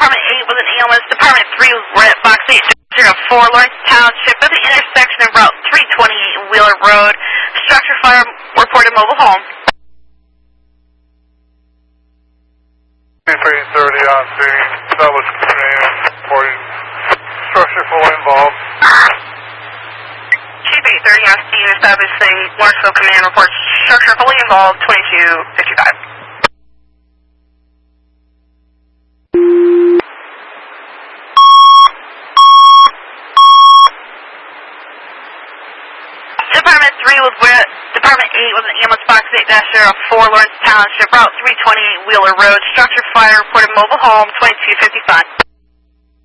Department 8 with an EMS. Department 3 was at Box 804 Lawrence Township at the intersection of Route 328 Wheeler Road. Structure fire reported mobile home. 330 on scene. That was contained. Reporting structure fully involved. Chief 830 on scene establishing Lawrenceville Command reports structure fully involved 2255. Department 3 was with Department 8 was an EMS Box 8-04 Lawrence Township, Route 328 Wheeler Road. Structure fire reported mobile home 2255.